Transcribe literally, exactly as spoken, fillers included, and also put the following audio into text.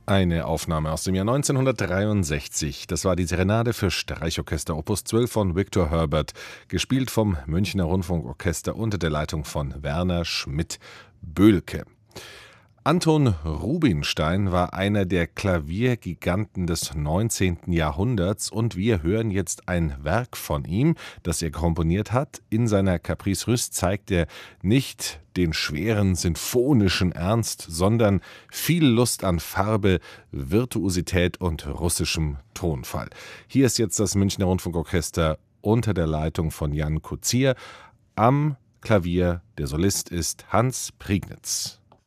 Eine Aufnahme aus dem Jahr neunzehnhundertdreiundsechzig. Das war die Serenade für Streichorchester Opus zwölf von Victor Herbert, gespielt vom Münchner Rundfunkorchester unter der Leitung von Werner Schmidt-Böhlke. Anton Rubinstein war einer der Klaviergiganten des neunzehnten Jahrhunderts und wir hören jetzt ein Werk von ihm, das er komponiert hat. In seiner Caprice Russe zeigt er nicht den schweren sinfonischen Ernst, sondern viel Lust an Farbe, Virtuosität und russischem Tonfall. Hier ist jetzt das Münchner Rundfunkorchester unter der Leitung von Jan Kucier. Am Klavier der Solist ist Hans Priegnitz.